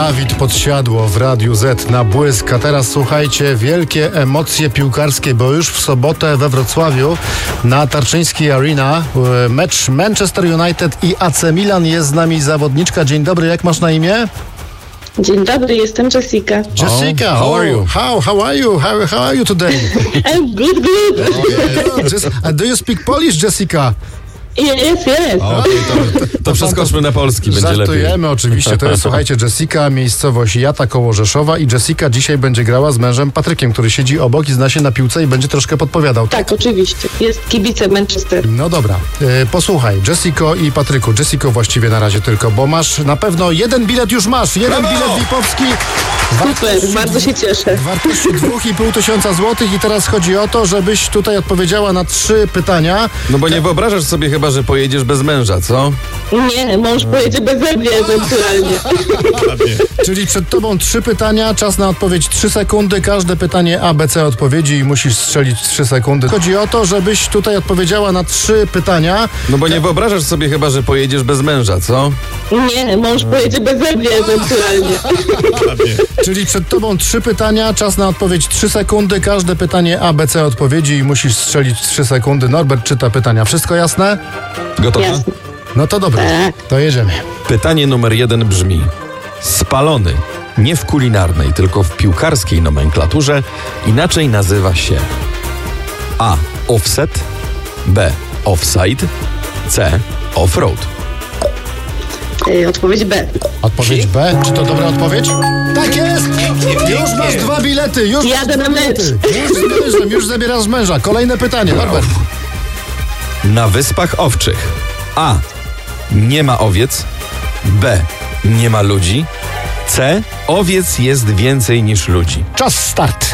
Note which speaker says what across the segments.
Speaker 1: Dawid Podsiadło w Radiu Z na błysk. A teraz słuchajcie, wielkie emocje piłkarskie, bo już w sobotę we Wrocławiu na Tarczyńskiej Arena mecz Manchester United i AC Milan. Jest z nami zawodniczka. Dzień dobry, jak masz na imię?
Speaker 2: Dzień dobry, jestem Jessica.
Speaker 1: Jessica, how are you? How are you? How are you today?
Speaker 2: I'm good.
Speaker 1: Do you speak Polish, Jessica?
Speaker 2: Yes.
Speaker 3: To przeskoczmy na polski, będzie lepiej.
Speaker 1: Żartujemy oczywiście, to jest, słuchajcie, Jessica, miejscowość Jata koło Rzeszowa i Jessica dzisiaj będzie grała z mężem Patrykiem, który siedzi obok i zna się na piłce i będzie troszkę podpowiadał.
Speaker 2: Tak, oczywiście. Jest kibicem Manchester.
Speaker 1: No dobra, posłuchaj, Jessico i Patryku, Jessico właściwie na razie tylko, bo masz na pewno jeden bilet już masz, jeden bilet VIP-owski.
Speaker 2: Super, bardzo się cieszę.
Speaker 1: Wartości 2500 złotych i teraz chodzi o to, żebyś tutaj odpowiedziała na 3 pytania.
Speaker 3: No bo nie wyobrażasz sobie chyba, że pojedziesz bez męża, co?
Speaker 2: Nie, mąż pojedzie beze mnie ewentualnie.
Speaker 1: Czyli przed tobą 3 pytania, czas na odpowiedź 3 sekundy, każde pytanie A, B, C odpowiedzi i musisz strzelić 3 sekundy. Chodzi o to, żebyś tutaj odpowiedziała na 3 pytania.
Speaker 3: No bo nie wyobrażasz sobie chyba, że pojedziesz bez męża, co?
Speaker 2: Nie, mąż pojedzie beze mnie ewentualnie.
Speaker 1: Czyli przed tobą 3 pytania, czas na odpowiedź 3 sekundy, każde pytanie A, B, C odpowiedzi i musisz strzelić 3 sekundy. Norbert czyta pytania. Wszystko jasne?
Speaker 3: Gotowa?
Speaker 2: Jasne.
Speaker 1: No to dobra, to jedziemy.
Speaker 3: Pytanie numer 1 brzmi: spalony nie w kulinarnej, tylko w piłkarskiej nomenklaturze inaczej nazywa się A. Offset, B. Offside, C. Offroad.
Speaker 2: Odpowiedź B.
Speaker 1: Odpowiedź B. Czy to dobra odpowiedź? Tak jest! Już masz 2 bilety. Już
Speaker 2: Jadę na mecz.
Speaker 1: Już zabierasz męża. Kolejne pytanie, Norbert.
Speaker 3: Na Wyspach Owczych A. Nie ma owiec, B. Nie ma ludzi, C. Owiec jest więcej niż ludzi.
Speaker 1: Czas start.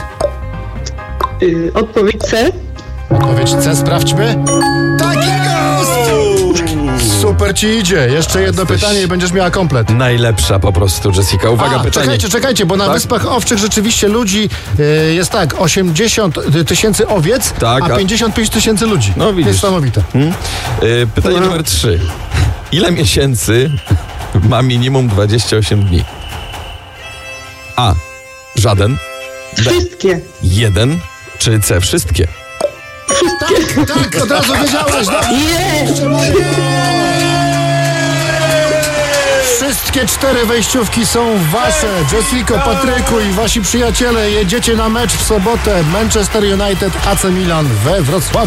Speaker 2: Odpowiedź C.
Speaker 1: Odpowiedź C, sprawdźmy. Tak jest! Super ci idzie. Jeszcze jedno pytanie i będziesz miała komplet.
Speaker 3: Najlepsza po prostu, Jessica. Uwaga, pytanie.
Speaker 1: Czekajcie, bo na Wyspach Owczych rzeczywiście ludzi jest tak, 80 tysięcy owiec,
Speaker 3: Tak,
Speaker 1: a 55 tysięcy ludzi.
Speaker 3: No widzisz.
Speaker 1: Niesamowite.
Speaker 3: Pytanie numer 3. Ile miesięcy ma minimum 28 dni? A. Żaden. B.
Speaker 2: Wszystkie.
Speaker 3: 1. Czy C. Wszystkie?
Speaker 1: Tak, od razu wiedziałeś. Wszystkie 4 wejściówki są wasze. Jessico, Patryku i wasi przyjaciele jedziecie na mecz w sobotę Manchester United AC Milan we Wrocławiu.